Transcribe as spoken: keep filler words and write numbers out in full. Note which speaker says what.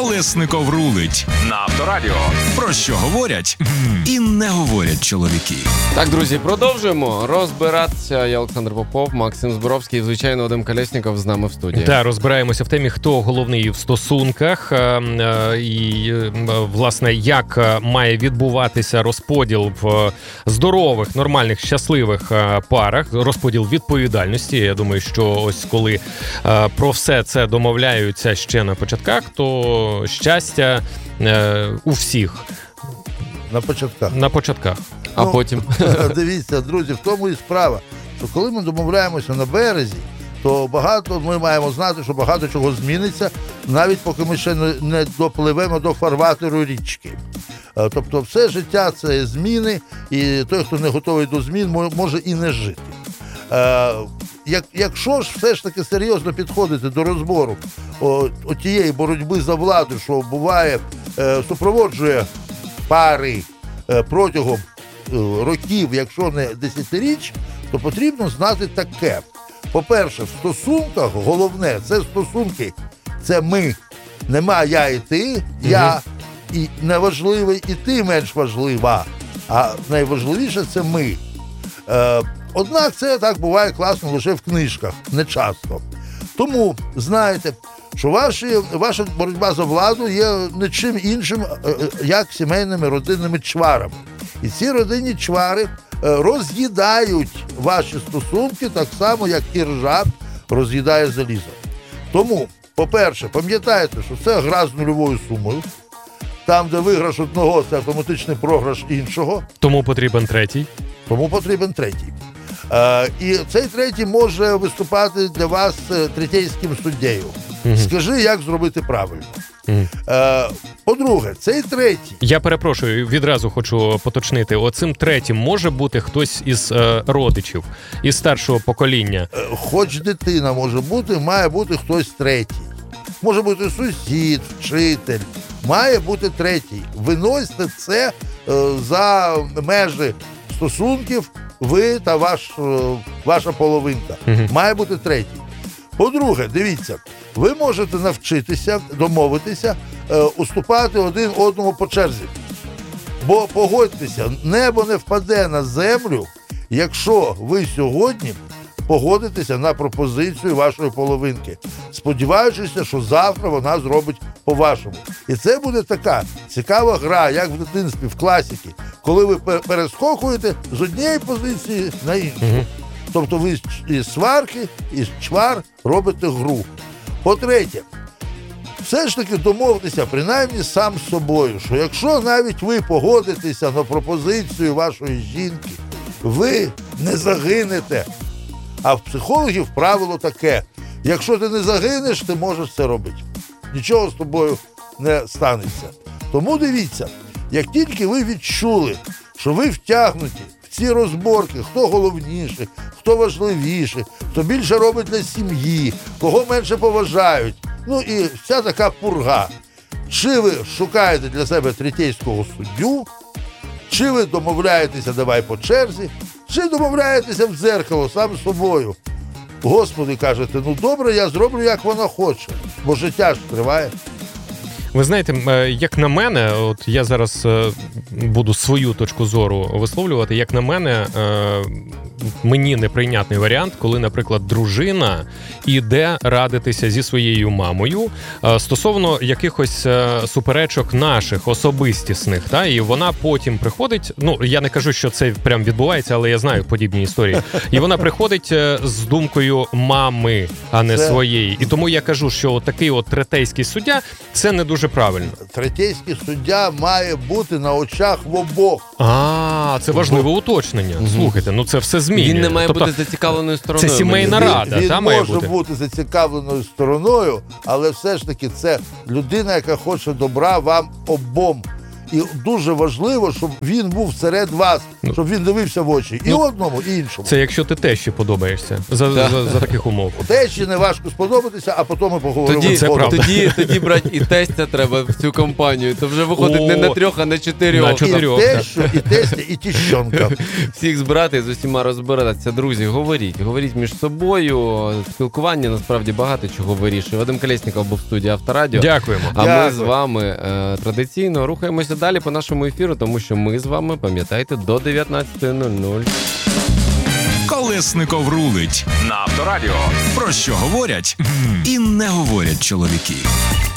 Speaker 1: Колесников рулить на Авторадіо. Про що говорять і не говорять чоловіки.
Speaker 2: Так, друзі, продовжуємо розбиратися. Я Олександр Попов, Максим Зборовський і, звичайно, Вадим Колєсніков з нами в студії.
Speaker 3: Так, розбираємося в темі, хто головний в стосунках і, власне, як має відбуватися розподіл в здорових, нормальних, щасливих парах, розподіл відповідальності. Я думаю, що ось коли про все це домовляються ще на початках, то щастя у всіх.
Speaker 4: На початках.
Speaker 3: На початках.
Speaker 2: А
Speaker 4: ну,
Speaker 2: потім?
Speaker 4: Дивіться, друзі, в тому і справа, що коли ми домовляємося на березі, то багато, ми маємо знати, що багато чого зміниться, навіть поки ми ще не, не допливемо до фарватеру річки. Тобто все життя – це зміни, і той, хто не готовий до змін, може і не жити. Як, якщо ж все ж таки серйозно підходити до розбору о, о тієї боротьби за владу, що буває, е, супроводжує пари е, протягом е, років, якщо не десятиріч, то потрібно знати таке. По-перше, в стосунках головне – це стосунки, це ми. Нема я і ти, я і неважливий, і ти менш важлива. А найважливіше – це ми. Е, Однак це так буває класно лише в книжках, не часто. Тому знаєте, що ваші, ваша боротьба за владу є не чим іншим, як сімейними родинними чварами. І ці родинні чвари роз'їдають ваші стосунки так само, як і ржа роз'їдає залізо. Тому, по-перше, пам'ятайте, що це гра з нульовою сумою. Там, де виграш одного, це автоматичний програш іншого.
Speaker 3: Тому потрібен третій.
Speaker 4: Тому потрібен третій. Е, і цей третій може виступати для вас третейським суддею. Mm-hmm. Скажи, як зробити правильно. Mm-hmm. Е, по-друге, цей третій...
Speaker 3: Я перепрошую, відразу хочу поточнити. Оцим третім може бути хтось із е, родичів, із старшого покоління?
Speaker 4: Е, хоч дитина може бути, має бути хтось третій. Може бути сусід, вчитель. Має бути третій. Виносьте це е, за межі стосунків, ви та ваш, ваша половинка. Uh-huh. Має бути третій. По-друге, дивіться, ви можете навчитися, домовитися, е, уступати один одному по черзі. Бо, погодьтеся, небо не впаде на землю, якщо ви сьогодні погодитеся на пропозицію вашої половинки, сподіваючись, що завтра вона зробить по-вашому. І це буде така цікава гра, як в дитинстві, в класіки, коли ви перескокуєте з однієї позиції на іншу. Mm-hmm. Тобто ви із сварки, із чвар робите гру. По-третє, все ж таки домовтеся, принаймні сам з собою, що якщо навіть ви погодитеся на пропозицію вашої жінки, ви не загинете. А в психологів правило таке: якщо ти не загинеш, ти можеш це робити. Нічого з тобою не станеться. Тому дивіться, як тільки ви відчули, що ви втягнуті в ці розборки, хто головніший, хто важливіший, хто більше робить для сім'ї, кого менше поважають, ну і вся така пурга. Чи ви шукаєте для себе третейського суддю, чи ви домовляєтеся давай по черзі, чи домовляєтеся в дзеркало сам з собою. Господи, кажете, ну добре, я зроблю, як вона хоче, бо життя ж триває.
Speaker 3: Ви знаєте, як на мене, от я зараз буду свою точку зору висловлювати, як на мене, мені неприйнятний варіант, коли, наприклад, дружина іде радитися зі своєю мамою стосовно якихось суперечок наших, особистісних, та, і вона потім приходить, ну, я не кажу, що це прям відбувається, але я знаю подібні історії, і вона приходить з думкою мами, а не це... своєї. І тому я кажу, що такий от третейський суддя – це не дуже правильно.
Speaker 4: Третейський суддя має бути на очах в обох.
Speaker 3: А, це важливе уточнення. Угу. Слухайте, ну це все змінює.
Speaker 2: Він не має
Speaker 3: тобто,
Speaker 2: бути зацікавленою стороною.
Speaker 3: Це сімейна рада.
Speaker 4: Він, він
Speaker 3: та,
Speaker 4: може
Speaker 3: має бути.
Speaker 4: бути зацікавленою стороною, але все ж таки це людина, яка хоче добра вам обом. І дуже важливо, щоб він був серед вас,
Speaker 3: Ну.
Speaker 4: щоб він дивився в очі. І
Speaker 3: Ну,
Speaker 4: одному, і іншому.
Speaker 3: Це якщо ти тещі подобаєшся за,
Speaker 2: Так.
Speaker 3: за, за таких умов.
Speaker 4: Тещі не важко сподобатися, а потім ми поговоримо.
Speaker 2: Тоді,
Speaker 3: Це
Speaker 4: згодом.
Speaker 3: правда.
Speaker 2: тоді, тоді брати і тестя треба в цю компанію. То вже виходить
Speaker 3: О,
Speaker 2: не на трьох, а на чотирьох.
Speaker 3: на чотирьох.
Speaker 4: І тещу, і тестя, і тіщонка.
Speaker 2: Всіх збирати і з усіма розбиратися. Друзі, говоріть. Говоріть між собою. Спілкування насправді багато чого вирішує. Вадим Колєсніков був в студії Авторадіо.
Speaker 3: Дякуємо.
Speaker 2: А ми
Speaker 4: Дякую.
Speaker 2: з вами е, традиційно рухаємося далі по нашому ефіру, тому що ми з вами, пам'ятайте, до дев'ятнадцятої нуль нуль.
Speaker 1: Колесников рулить на Авторадіо. Про що говорять і не говорять чоловіки.